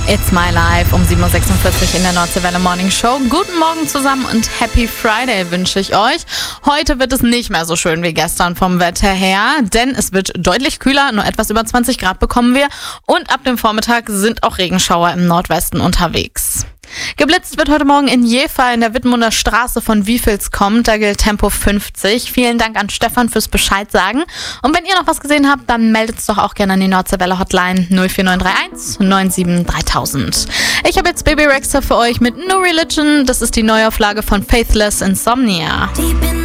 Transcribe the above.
It's My Life um 7.46 Uhr in der Nordseewelle Morning Show. Guten Morgen zusammen und Happy Friday wünsche ich euch. Heute wird es nicht mehr so schön wie gestern vom Wetter her, denn es wird deutlich kühler, nur etwas über 20 Grad bekommen wir. Und ab dem Vormittag sind auch Regenschauer im Nordwesten unterwegs. Geblitzt wird heute Morgen in Jever in der Wittmunder Straße, von Wiefels kommt. Da gilt Tempo 50. Vielen Dank an Stefan fürs Bescheid sagen. Und wenn ihr noch was gesehen habt, dann meldet es doch auch gerne an die Nordseewelle Hotline 04931 97 3000. Ich habe jetzt Baby Rexha für euch mit No Religion. Das ist die Neuauflage von Faithless Insomnia.